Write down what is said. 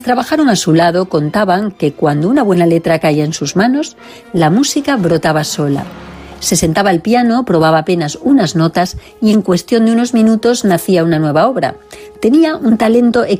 trabajaron a su lado contaban que cuando una buena letra caía en sus manos, la música brotaba sola. Se sentaba al piano, probaba apenas unas notas y en cuestión de unos minutos nacía una nueva obra. Tenía un talento